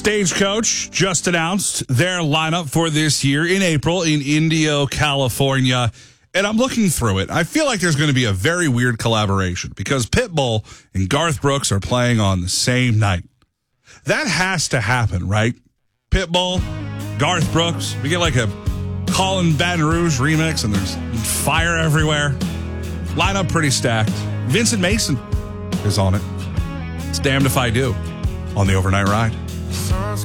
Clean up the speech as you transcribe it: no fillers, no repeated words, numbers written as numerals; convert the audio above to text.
Stagecoach just announced their lineup for this year in April in Indio, California. And I'm looking through it. I feel like there's going to be a very weird collaboration because Pitbull and Garth Brooks are playing on the same night. That has to happen, right? Pitbull, Garth Brooks. We get like a Colin Baton Rouge remix and there's fire everywhere. Lineup pretty stacked. Vincent Mason is on it. It's Damned If I Do on the Overnight Ride.